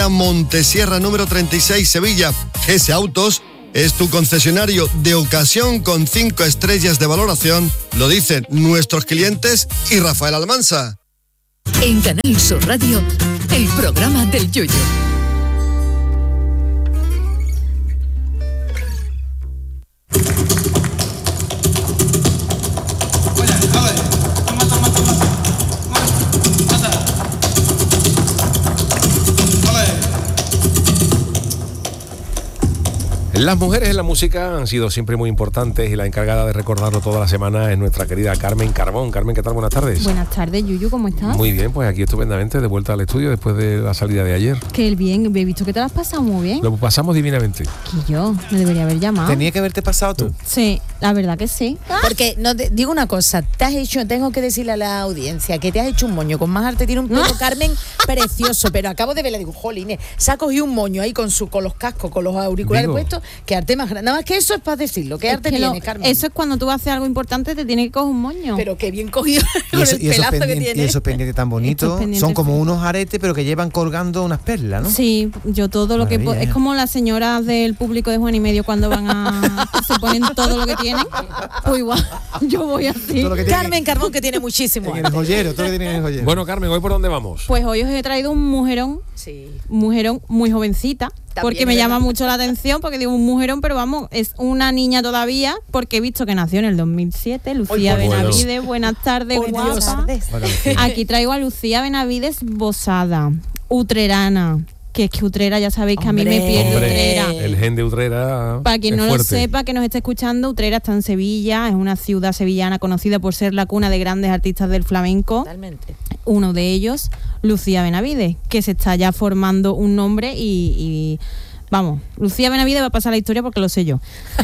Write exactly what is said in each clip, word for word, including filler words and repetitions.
Carretera Montesierra número treinta y seis, Sevilla. G S Autos es tu concesionario de ocasión con cinco estrellas de valoración, lo dicen nuestros clientes y Rafael Almansa. En Canal Sur Radio, el programa del Yoyo. Las mujeres en la música han sido siempre muy importantes y la encargada de recordarlo toda la semana es nuestra querida Carmen Carbón. Carmen, ¿qué tal? Buenas tardes. Buenas tardes, Yuyu, ¿cómo estás? Muy bien, pues aquí estupendamente, de vuelta al estudio después de la salida de ayer. Qué bien, he visto que te lo has pasado muy bien. Lo pasamos divinamente. Que yo, me debería haber llamado. Tenía que haberte pasado tú. Sí, la verdad que sí. Porque, no te, digo una cosa, te has hecho, tengo que decirle a la audiencia que te has hecho un moño con más arte, tiene un pelo, Carmen, precioso, pero acabo de verla, digo, jolines, se ha cogido un moño ahí con su con los cascos, con los auriculares Digo. puestos, que arte más grande. Nada más que eso es para decirlo, ¿qué Es arte que tiene, lo- Carmen? Eso es cuando tú haces algo importante, te tienes que coger un moño. Pero qué bien cogido Y, con eso, el y, esos pelazo que pendientes, tiene. y esos pendientes tan bonitos. Estos pendientes Son como feos. unos aretes, pero que llevan colgando unas perlas, ¿no? Sí, yo todo lo que... Maravilla, po- Es ¿eh? como las señoras del público de Juan y Medio cuando van a... se ponen todo lo que tienen. Pues igual, yo voy así. Todo lo que tiene Carmen Carbón, que tiene muchísimo en el arte. joyero, todo lo que tiene en el joyero. Bueno, Carmen, ¿hoy por dónde vamos? Pues hoy os he traído un mujerón, Sí. mujerón muy jovencita, porque me es llama verdad. mucho la atención, porque digo un mujerón, pero vamos, es una niña todavía, porque he visto que nació en el dos mil siete, Lucía Ay, bueno. Benavides, buenas tardes, Por Dios. guapa. Bueno, sí. Aquí traigo a Lucía Benavides Bosada, utrerana, que es que Utrera, ya sabéis que a mí me Hombre. pierde Hombre, Utrera. el gen de Utrera Para quien es no lo fuerte. sepa, que nos esté escuchando, Utrera está en Sevilla, es una ciudad sevillana conocida por ser la cuna de grandes artistas del flamenco. Totalmente. Uno de ellos, Lucía Benavides, que se está ya formando un nombre y, y vamos, Lucía Benavides va a pasar a la historia porque lo sé yo.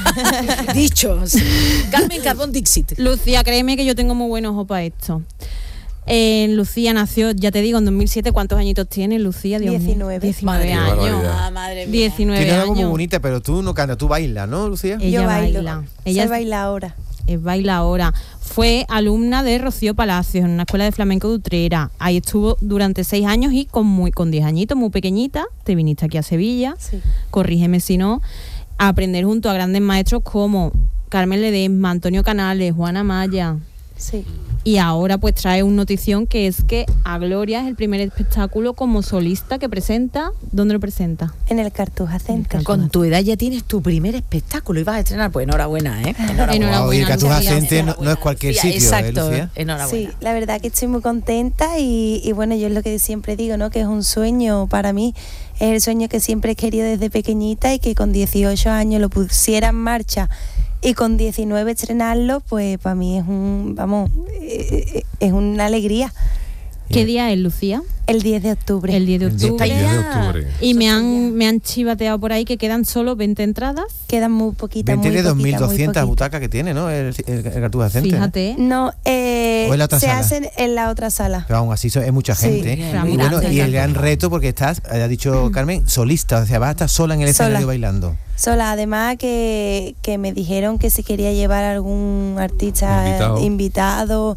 Dichos. Carmen Carbón Dixit. Lucía, créeme que yo tengo muy buen ojo para esto. Eh, Lucía nació, ya te digo, en dos mil siete. ¿Cuántos añitos tiene Lucía? Dios mío. diecinueve. diecinueve Qué años. barbaridad. Ah, madre mía. diecinueve Tiene algo muy años. bonita, pero tú no cantas, tú bailas, ¿no, Lucía? Ella Yo bailo. baila. Ella Ella es- baila ahora. es baila ahora. Fue alumna de Rocío Palacios en una escuela de flamenco de Utrera. Ahí estuvo durante seis años y con muy con diez añitos, muy pequeñita, te viniste aquí a Sevilla, Sí. corrígeme si no, a aprender junto a grandes maestros como Carmen Ledesma, Antonio Canales, Juana Maya. Sí. Y ahora pues trae una notición que es que A Gloria es el primer espectáculo como solista que presenta. ¿Dónde lo presenta? En el Cartuja Center. Con tu edad ya tienes tu primer espectáculo y vas a estrenar, pues enhorabuena, ¿eh? Enhorabuena. Wow, y el Cartuja Lucía. Center no, no es cualquier Sí, sitio, exacto, ¿eh, Lucía? enhorabuena. Sí, la verdad que estoy muy contenta y, y bueno, yo es lo que siempre digo, ¿no? Que es un sueño para mí, es el sueño que siempre he querido desde pequeñita y que con dieciocho años lo pusiera en marcha y con diecinueve estrenarlo, pues para mí es un, vamos, eh, eh, es una alegría. ¿Qué día es, Lucía? El diez de octubre. El diez de El diez octubre. El diez de octubre. Y me han, me han chivateado por ahí que quedan solo veinte entradas. Quedan muy poquitas, muy veinte de poquitas, muy dos mil doscientas poquitas. butacas que tiene, ¿no? El, el, el Cartuja Center. Fíjate. No, eh, ¿O en la otra se sala? hacen en la otra sala. Pero aún así eso es mucha Sí, gente. bien, y muy bueno, grande, y el grande. gran reto porque estás, ha dicho Carmen, solista, o sea, vas a estar sola en el Sola. escenario bailando. Sola, además que, que me dijeron que si quería llevar algún artista Invitado. eh, invitado.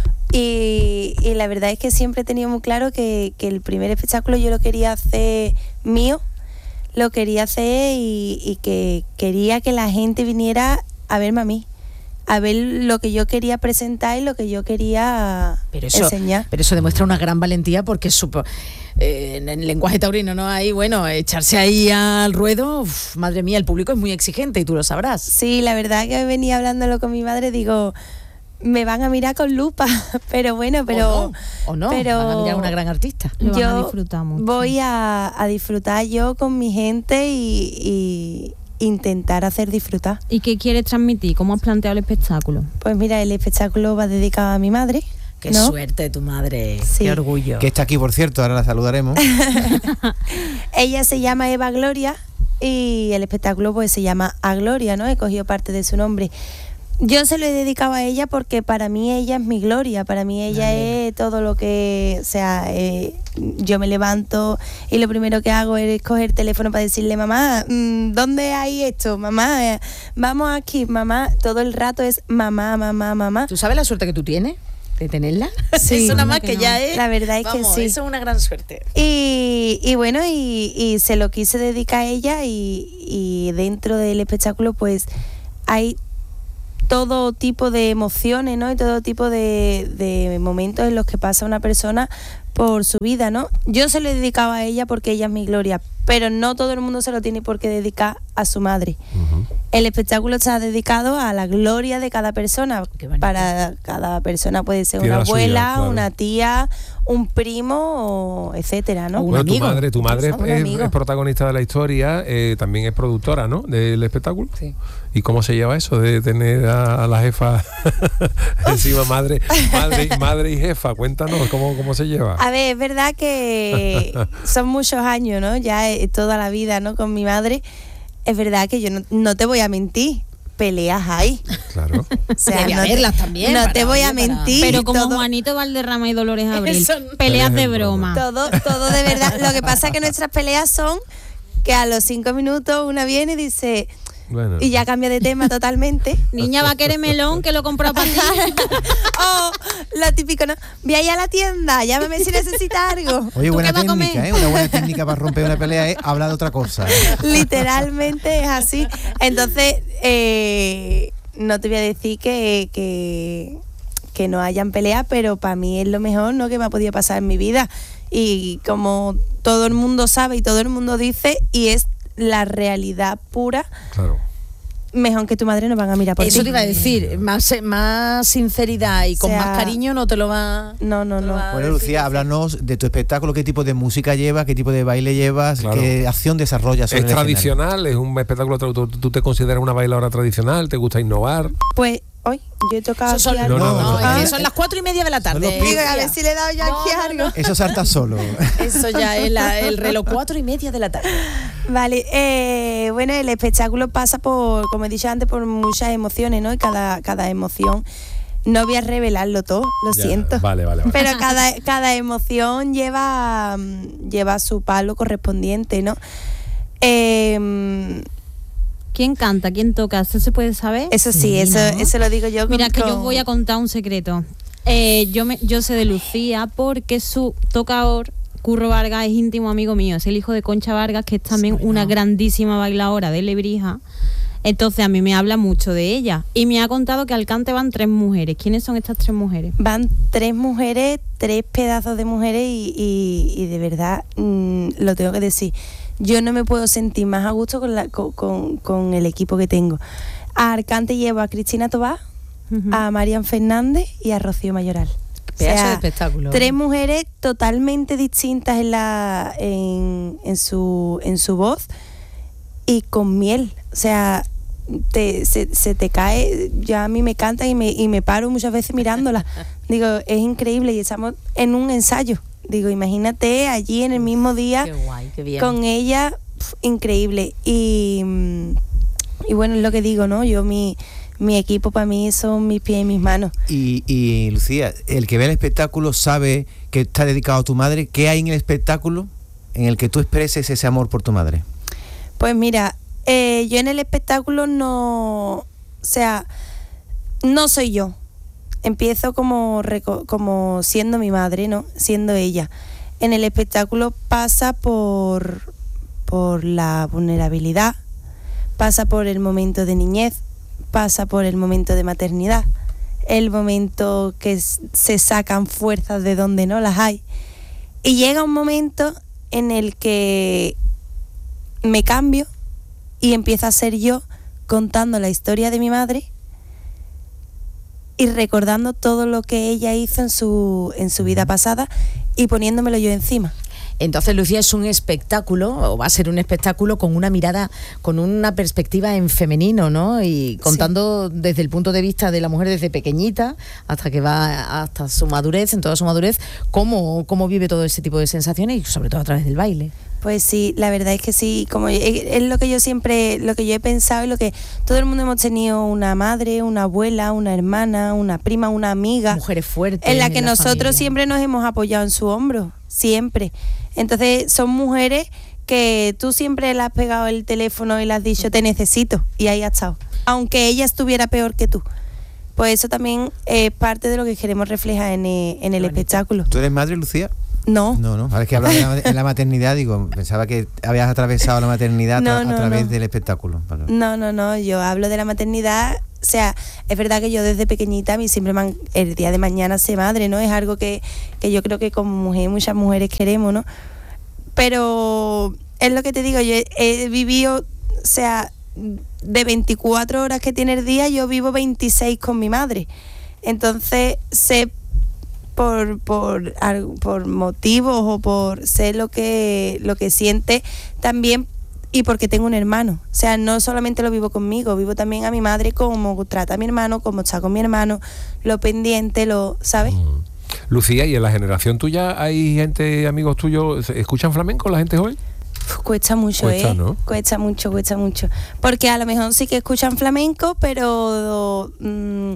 Y, y la verdad es que siempre he tenido muy claro que, que el primer espectáculo yo lo quería hacer mío, lo quería hacer y, y que quería que la gente viniera a verme a mí, a ver lo que yo quería presentar y lo que yo quería Pero eso, enseñar. pero eso demuestra una gran valentía porque supo, eh, en el lenguaje taurino, ¿no? Ahí, bueno, echarse ahí al ruedo, uf, madre mía, el público es muy exigente y tú lo sabrás. Sí, la verdad que venía hablándolo con mi madre, digo, me van a mirar con lupa, pero bueno, pero... o no, o no, pero van a mirar a una gran artista. Lo van a yo disfrutar mucho. voy a, a disfrutar yo con mi gente y, y intentar hacer disfrutar. ¿Y qué quieres transmitir? ¿Cómo has planteado el espectáculo? Pues mira, el espectáculo va dedicado a mi madre. Qué ¿no? suerte tu madre, Sí. qué orgullo. Que está aquí, por cierto, ahora la saludaremos. Ella se llama Eva Gloria y el espectáculo pues se llama A Gloria, ¿no? He cogido parte de su nombre. Yo se lo he dedicado a ella porque para mí ella es mi gloria, para mí ella Vale. es todo lo que, o sea, eh, yo me levanto y lo primero que hago es coger el teléfono para decirle, mamá, mm, ¿dónde hay esto? Mamá, eh, vamos aquí, mamá, todo el rato es mamá, mamá, mamá. ¿Tú sabes la suerte que tú tienes? de tenerla. Sí, Eso nada más que que no. ya es. La verdad es que vamos, sí. Eso es una gran suerte. Y, y bueno, y, y se lo quise dedicar a ella y, y dentro del espectáculo pues hay todo tipo de emociones, ¿no? Y todo tipo de, de momentos en los que pasa una persona por su vida, ¿no? Yo se lo he dedicado a ella porque ella es mi gloria, pero no todo el mundo se lo tiene por qué dedicar a su madre. Ujú. El espectáculo está dedicado a la gloria de cada persona. Qué bonito. Para cada persona puede ser Tiene una la suya, abuela, claro. una tía, un primo, o etcétera, ¿no? O un Bueno, tu amigo. madre, tu madre es, Un es- amigo. es protagonista de la historia, eh, también es productora, ¿no? Del espectáculo. Sí. ¿Y cómo se lleva eso de tener a, a la jefa encima, madre, madre, madre y jefa? Cuéntanos cómo, cómo se lleva. A ver, es verdad que son muchos años, ¿no? Ya eh, toda la vida, ¿no? Con mi madre. Es verdad que yo no, no te voy a mentir. Peleas hay. Claro. O sea, Debe no te- haberlas también, No para- te voy a oye, para- mentir. Pero como todo- Juanito Valderrama y Dolores Abril, Eso- peleas de Peleas en broma. broma. Todo, todo de verdad. Lo que pasa es que nuestras peleas son que a los cinco minutos una viene y dice, Bueno. y ya cambia de tema totalmente. Niña, va a querer melón que lo compró para ti. Oh, lo típico, ¿no? Ve ahí a la tienda, llámame si necesitas algo. Oye, ¿Tú buena qué vas a técnica, comer? ¿eh? Una buena técnica para romper una pelea es hablar de otra cosa. Literalmente es así. Entonces, eh, no te voy a decir que, que, que no hayan peleas, pero para mí es lo mejor, ¿no? Que me ha podido pasar en mi vida. Y como todo el mundo sabe y todo el mundo dice, y es la realidad pura, Claro. mejor que tu madre no van a mirar por Eso ti. te iba a decir, más, más sinceridad y con O sea, más cariño no te lo va. No, no, te lo no. va a Bueno, decir. Lucía, háblanos de tu espectáculo, qué tipo de música llevas, qué tipo de baile llevas, Claro. qué acción desarrollas sobre ¿Es el escenario. tradicional? ¿Es un espectáculo? tra- ¿Tú, tú te consideras una bailadora tradicional? ¿Te gusta innovar? Pues, hoy yo he tocado Eso son, aquí No, algo. no, no, no, no. es que son las cuatro y media de la tarde. Son los Digo, a ver si le he dado yo No, aquí no, algo. no. Eso salta solo. Eso ya es la- el reloj, cuatro y media de la tarde. Vale, eh, bueno, el espectáculo pasa por, como he dicho antes, por muchas emociones, ¿no? Y cada, cada emoción, no voy a revelarlo todo, lo Ya, siento. Vale, vale, vale. Pero cada, cada emoción lleva, mm, lleva su palo correspondiente, ¿no? Eh, ¿Quién canta? ¿Quién toca? ¿Eso se puede saber? eso sí, eso, ¿no? eso lo digo yo. Mira, con- que yo con- os voy a contar un secreto. Eh, yo, me, yo sé de Lucía porque su tocador, Curro Vargas, es íntimo amigo mío. Es el hijo de Concha Vargas, que es también una grandísima bailadora de Lebrija. Entonces a mí me habla mucho de ella. Y me ha contado que al cante van tres mujeres. ¿Quiénes son estas tres mujeres? Van tres mujeres, tres pedazos de mujeres y, y- y de verdad, mm, lo tengo que decir, yo no me puedo sentir más a gusto con, la, con, con- con el equipo que tengo. A Arcante llevo a Cristina Tobá, Ujú. a Marian Fernández y a Rocío Mayoral. O Pedazo sea, de espectáculo. tres mujeres totalmente distintas en, la, en, en, su, en su voz y con miel. O sea, te, se, se te cae, ya a mí me canta y me, y me paro muchas veces mirándola. Digo, es increíble y estamos en un ensayo. Digo, imagínate allí en el mismo día Qué guay, qué bien. con ella, pf, increíble. Y, mm, y bueno, es lo que digo, ¿no? Yo, mi, mi equipo para mí son mis pies y mis manos. Y, y Lucía, el que ve el espectáculo sabe que está dedicado a tu madre. ¿Qué hay en el espectáculo en el que tú expreses ese amor por tu madre? Pues mira, eh, yo en el espectáculo no, o sea, no soy yo. Empiezo como, reco- como siendo mi madre, ¿no? Siendo ella. En el espectáculo pasa por, por la vulnerabilidad, pasa por el momento de niñez, pasa por el momento de maternidad, el momento que s- se sacan fuerzas de donde no las hay. Y llega un momento en el que me cambio y empiezo a ser yo contando la historia de mi madre y recordando todo lo que ella hizo en su, en su vida pasada y poniéndomelo yo encima. Entonces, Lucía, es un espectáculo, o va a ser un espectáculo con una mirada, con una perspectiva en femenino, ¿no? Y contando desde el punto de vista de la mujer desde pequeñita hasta que va hasta su madurez, en toda su madurez, cómo, cómo vive todo ese tipo de sensaciones y sobre todo a través del baile. Pues sí, la verdad es que sí, como es es lo que yo siempre, lo que yo he pensado y lo que todo el mundo hemos tenido, una madre, una abuela, una hermana, una prima, una amiga. Mujeres fuertes. En la que nosotros familia. siempre nos hemos apoyado en su hombro, siempre. Entonces son mujeres que tú siempre le has pegado el teléfono y le has dicho te necesito y ahí ha estado, aunque ella estuviera peor que tú. pues eso también es parte de lo que queremos reflejar en el, en el espectáculo. ¿Tú eres madre, Lucía? No. No, no. Ahora es que hablas de la, de la maternidad, digo, pensaba que habías atravesado la maternidad No, a, no, a través no. del espectáculo. Vale. No, no, no, yo hablo de la maternidad, o sea, es verdad que yo desde pequeñita, a mí siempre me han, el día de mañana ser madre, ¿no? Es algo que, que yo creo que como mujer, muchas mujeres queremos, ¿no? Pero es lo que te digo, yo he, he vivido, o sea, de veinticuatro horas que tiene el día, yo vivo veintiséis con mi madre. Entonces, sé por, por, algo- por motivos o por sé lo que, lo que siente también, y porque tengo un hermano. O sea, no solamente lo vivo conmigo, vivo también a mi madre, cómo trata a mi hermano, cómo está con mi hermano, lo pendiente, lo, ¿sabes? Mm. Lucía, ¿y en la generación tuya hay gente, amigos tuyos, escuchan flamenco la gente joven? Uf, cuesta mucho, Cuesta, ¿eh? ¿no? Cuesta mucho, cuesta mucho. Porque a lo mejor sí que escuchan flamenco, pero mm,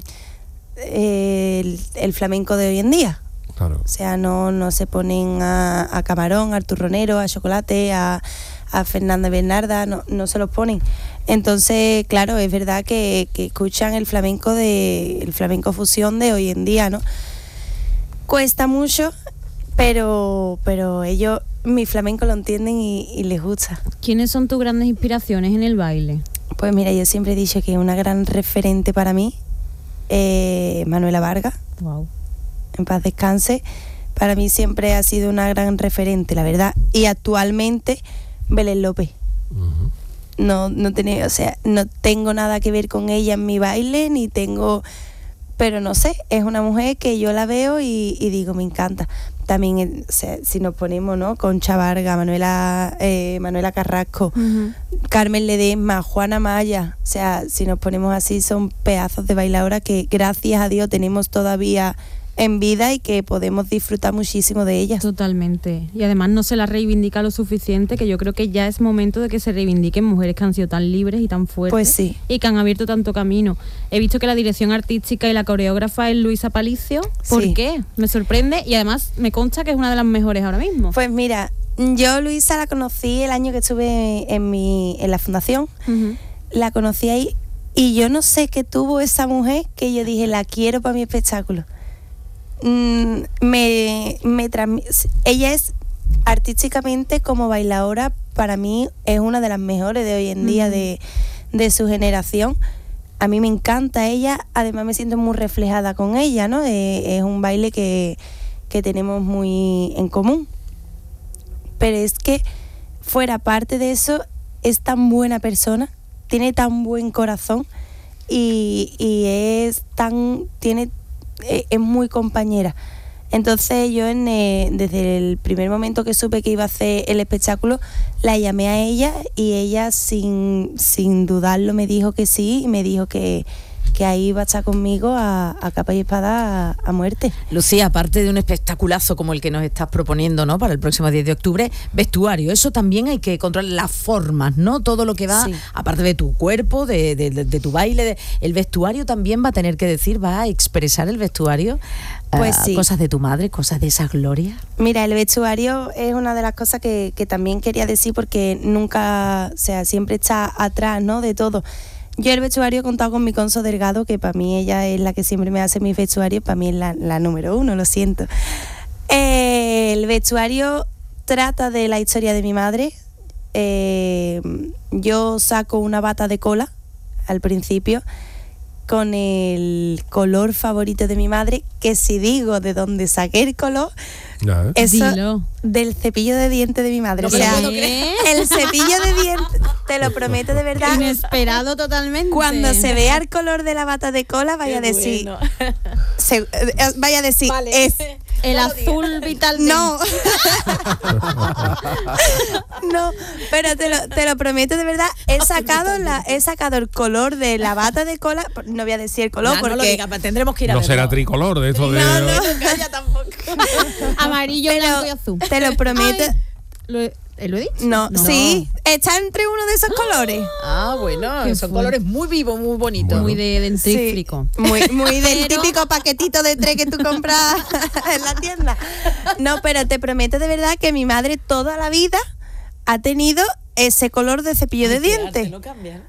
el, el flamenco de hoy en día. Claro. O sea, no, no se ponen a, a Camarón, a Turronero, a Chocolate, a, a Fernanda Bernarda, no, no se los ponen. Entonces, claro, es verdad que, que escuchan el flamenco de el flamenco fusión de hoy en día, ¿no? Cuesta mucho, pero pero ellos mi flamenco lo entienden y, y les gusta. ¿Quiénes son tus grandes inspiraciones en el baile? Pues mira, yo siempre he dicho que una gran referente para mí, eh, Manuela Vargas, Wow. en paz descanse, para mí siempre ha sido una gran referente, la verdad. Y actualmente, Belén López. Ujú. No, no tenía, o sea, no tengo nada que ver con ella en mi baile, ni tengo, pero no sé, es una mujer que yo la veo y, y digo, me encanta. También, eh, o sea, si nos ponemos, ¿no? Concha Vargas, Manuela, eh, Manuela Carrasco, Ujú. Carmen Ledesma, Juana Maya, o sea, si nos ponemos así, son pedazos de bailadoras que gracias a Dios tenemos todavía en vida y que podemos disfrutar muchísimo de ellas. Totalmente. Y además no se la reivindica lo suficiente, que yo creo que ya es momento de que se reivindiquen mujeres que han sido tan libres y tan fuertes. Pues sí. Y que han abierto tanto camino. He visto que la dirección artística y la coreógrafa es Luisa Palicio. ¿Por Sí. qué? Me sorprende y además me consta que es una de las mejores ahora mismo. Pues mira, yo Luisa la conocí el año que estuve en mi en la fundación, Ujú. la conocí ahí y yo no sé qué tuvo esa mujer que yo dije, la quiero para mi espectáculo. Mm, me, me transmi- ella es artísticamente como bailadora, para mí es una de las mejores de hoy en día Ujú. de, de su generación. A mí me encanta ella, además me siento muy reflejada con ella, ¿no? Eh, es un baile que, que tenemos muy en común. Pero es que fuera parte de eso, es tan buena persona, tiene tan buen corazón y, y es tan, tiene, eh, es muy compañera. Entonces yo en, eh, desde el primer momento que supe que iba a hacer el espectáculo, la llamé a ella y ella sin, sin dudarlo me dijo que sí y me dijo que, que ahí iba a estar conmigo a, a capa y espada a, a muerte. Lucía, aparte de un espectaculazo como el que nos estás proponiendo, ¿no? Para el próximo diez de octubre, vestuario, eso también hay que controlar las formas, ¿no? Todo lo que va, Sí. aparte de tu cuerpo, de, de- de- de tu baile, de- el vestuario también va a tener que decir, va a expresar el vestuario, Pues ah, sí. cosas de tu madre, cosas de esa gloria. Mira, el vestuario es una de las cosas que, que también quería decir porque nunca, o sea, siempre está atrás, ¿no? De todo. Yo el vestuario he contado con mi Conso Delgado, que para mí ella es la que siempre me hace mi vestuario, para mí es la, la número uno, lo siento. Eh, el vestuario trata de la historia de mi madre. Eh, yo saco una bata de cola al principio con el color favorito de mi madre, que si digo de dónde saqué el color, Ya, ¿eh? eso Dilo. del cepillo de dientes de mi madre. No o me lo sea, puedo creer. el cepillo de dientes, te lo prometo de verdad. Inesperado totalmente. Cuando se vea el color de la bata de cola, vaya a decir, se- eh, vaya a decir, Vale. es El azul vital. no. No, pero te lo, te lo prometo de verdad, he sacado la, he sacado el color de la bata de cola, no voy a decir el color No, no lo porque digas, tendremos que ir a No verlo. será tricolor de esto de... No, no. Calla tampoco. Amarillo, Pero blanco y azul. te lo prometo. Ay, ¿Lo he, ¿lo he dicho? No, sí, está entre uno de esos colores. Ah, bueno, Qué son fuerte. colores muy vivos, muy bonitos. Bueno. Muy de dentífrico. Sí, muy, muy del Pero- típico paquetito de tres que tú compras en la tienda. No, pero te prometo de verdad que mi madre toda la vida ha tenido ese color de cepillo de Ay, qué arte, dientes. no cambian.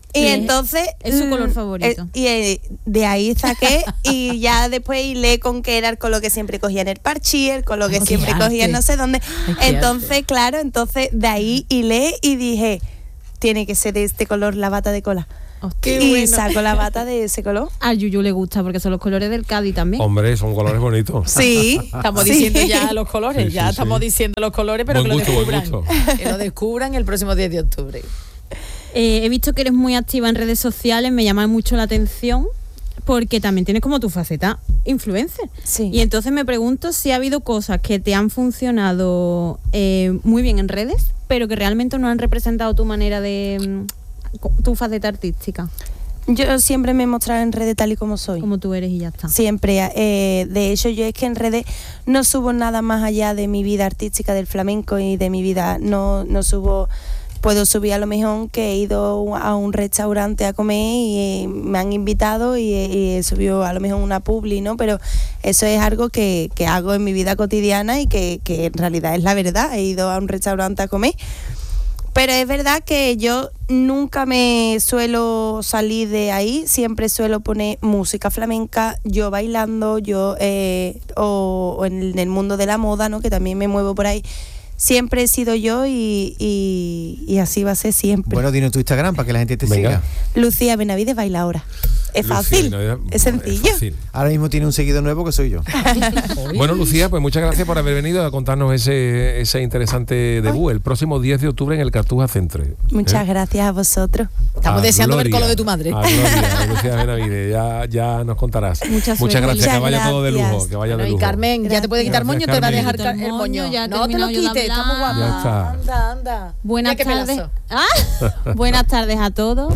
Y entonces... Es su color favorito. Eh, y eh, de ahí saqué y ya después hilé con que era el color que siempre cogía en el parchí, el color que Ay, siempre qué cogía en arte. no sé dónde. Ay, qué Entonces, arte. claro, entonces de ahí hilé y dije, tiene que ser de este color la bata de cola. Hostia. Y saco la bata de ese color. Al Yuyu le gusta porque son los colores del Cádiz también. Hombre, son colores bonitos. Sí. Estamos sí. diciendo ya los colores, Sí, sí, ya sí. estamos diciendo los colores, pero Buen que gusto, lo buen descubran. Que lo descubran el próximo diez de octubre. Eh, he visto que eres muy activa en redes sociales, me llama mucho la atención porque también tienes como tu faceta influencer. Sí. Y entonces me pregunto si ha habido cosas que te han funcionado eh, muy bien en redes, pero que realmente no han representado tu manera de... mm, tu faceta artística, Yo siempre me he mostrado en redes tal y como soy. como tú eres y ya está. Siempre. Eh, de hecho, yo es que en redes no subo nada más allá de mi vida artística del flamenco y de mi vida. No, no subo... Puedo subir a lo mejor que he ido a un restaurante a comer y eh, me han invitado y, y he subido a lo mejor una publi, ¿no? Pero eso es algo que, que hago en mi vida cotidiana y que, que en realidad es la verdad. He ido a un restaurante a comer. Pero es verdad que yo nunca me suelo salir de ahí, siempre suelo poner música flamenca, yo bailando, yo eh, o, o en el mundo de la moda, ¿no? Que también me muevo por ahí. Siempre he sido yo y, y, y así va a ser siempre. Bueno, dinos tu Instagram para que la gente te Venga. siga. Lucía Benavides Bailaora. Es Lucía fácil, Benavides, es sencillo. es fácil. Ahora mismo tiene un seguidor nuevo que soy yo. Bueno, Lucía, pues muchas gracias por haber venido a contarnos ese, ese interesante debut el próximo diez de octubre en el Cartuja Centre. Muchas ¿Eh? gracias a vosotros. Estamos A deseando ver Gloria, con lo de tu madre. a Gloria, a Lucía Benavides, ya, ya nos contarás. Mucha suerte. Muchas gracias, Muchas que vaya todo de lujo, gracias. que vaya Bueno, de y lujo. Carmen, ya te puede quitar Gracias, moño, te va a Carmen. dejar Quito ca- el el moño. moño, ya he No te lo terminado yo de quites, está muy hablar. guapa. Ya está. Anda, anda. Buenas Mira qué tardes. pelazo. Ah, buenas tardes a todos.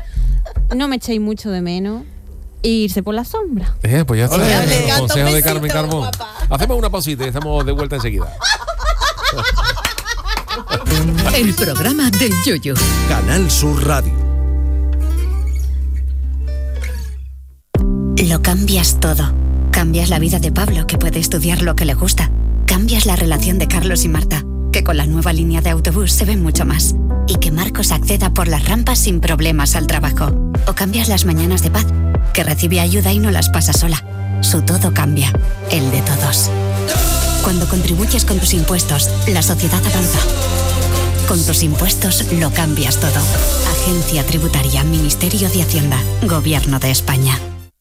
No me echéis mucho de menos. E irse por la sombra. Eh, pues ya está. Ole, ya ole, está. canta un Consejo de besito, Carmen Carbón. guapa. Hacemos una pausita y estamos de vuelta enseguida. El programa del Yoyo. Canal Sur Radio. Lo cambias todo. Cambias la vida de Pablo, que puede estudiar lo que le gusta. Cambias la relación de Carlos y Marta, que con la nueva línea de autobús se ven mucho más. Y que Marcos acceda por las rampas sin problemas al trabajo. O cambias las mañanas de Paz, que recibe ayuda y no las pasa sola. Su todo cambia, el de todos. Cuando contribuyes con tus impuestos, la sociedad avanza. Con tus impuestos lo cambias todo. Agencia Tributaria, Ministerio de Hacienda, Gobierno de España.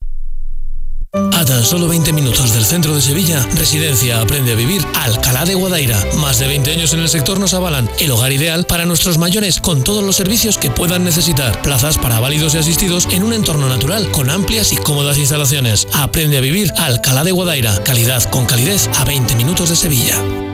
A tan solo veinte minutos del centro de Sevilla, Residencia Aprende a Vivir Alcalá de Guadaira. Más de veinte años en el sector nos avalan el hogar ideal para nuestros mayores con todos los servicios que puedan necesitar. Plazas para válidos y asistidos en un entorno natural con amplias y cómodas instalaciones. Aprende a Vivir Alcalá de Guadaira. Calidad con calidez a veinte minutos de Sevilla.